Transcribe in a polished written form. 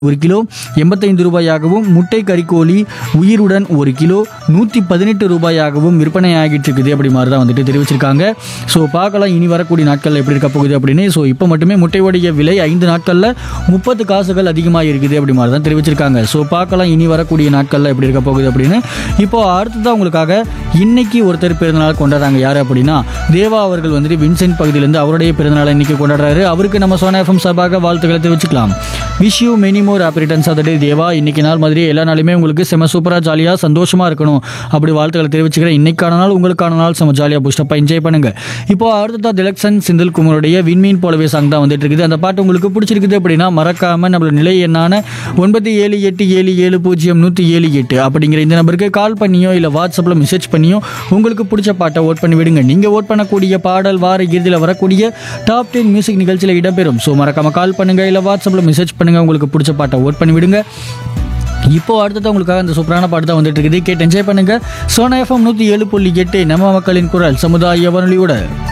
ஒரு கிலோ 85 ரூபாயாகவும், முட்டை கறிக்கோழி உயிருடன் ஒரு கிலோ 118 ரூபாயாகவும் விற்பனை ஆகிட்டு இருக்குது. அப்படி மாதிரி தான் வந்துட்டு தெரிவிச்சிருக்காங்க. ஸோ பார்க்கலாம் இனி வரக்கூடிய நாட்களில் எப்படி இருக்க போகுது அப்படின்னு. ஸோ இப்போ மட்டுமே முட்டையோடைய விலை 5 நாட்களில் 30 காசுகள் அதிகமாக இருக்குது அப்படி மாதிரி தான் தெரிவிச்சிருக்காங்க. ஸோ பார்க்கலாம் இனி வரக்கூடிய நாட்களில் எப்படி இருக்க போகுது அப்படின்னு. இப்போ அடுத்ததான் உங்களுக்காக இன்னைக்கு ஒருத்தர் பிறந்தநாள் கொண்டாடுறாங்க. யார் அப்படின்னா தேவா அவர்கள் வந்துட்டு வின்சென்ட் பகுதியிலேருந்து அவருடைய பிறந்தநாளை இன்னைக்கு கொண்டாடுறாரு. அவருக்கு நம்ம சோனா எஃப்எம் சார்பாக வாழ்த்துக்களை தெரிவிச்சுக்கலாம். Wish you many more happy returns of the டே தேவா. இன்னைக்கு நாள் மாதிரி எல்லா நாளுமே உங்களுக்கு செம சூப்பராக ஜாலியாக சந்தோஷமாக இருக்கணும் அப்படி வாழ்த்துக்களை தெரிவிச்சுக்கிறேன். இன்னைக்கான நாள் உங்களுக்கான நாள் செம ஜாலியாக பூஸ்டப்பாக என்ஜாய் பண்ணுங்க. இப்போ அடுத்ததான் திலக்ஷன் செந்தில் குமாருடைய விண்மீன் போலவே சாங் தான் வந்துட்டு இருக்குது. அந்த பாட்டு உங்களுக்கு பிடிச்சிருக்குது அப்படின்னா மறக்காம நம்மளோட நிலை என்னான 9787700178 அப்படிங்கிற இந்த நம்பருக்கு கால் பண்ணியோ இல்லை வாட்ஸ்அப்பில் மெசேஜ் பண்ணியோ உங்களுக்கு பிடிச்ச பாட்டை ஓட் பண்ணி விடுங்க. நீங்கள் ஓட் பண்ணக்கூடிய பாடல் வார இறுதியில் வரக்கூடிய டாப் 10 மியூசிக் நிகழ்ச்சியில் இடம்பெறும். ஸோ மறக்காம கால் பண்ணுங்க இல்லை வாட்ஸ்அப்பில் மெசேஜ் பண்ணுங்க. உங்களுக்கு பிடிச்ச பாட்டை ஓட் பண்ணி விடுங்க. இப்போ அடுத்தது உங்களுக்காக அந்த சூப்பரான பாட்டு தான் வந்துட்டு இருக்குது. கேட்டு என்ஜாய் பண்ணுங்க. சோனா எஃப்எம் 107.8 நம்ம மக்களின் குரல் சமுதாய வானொலியோட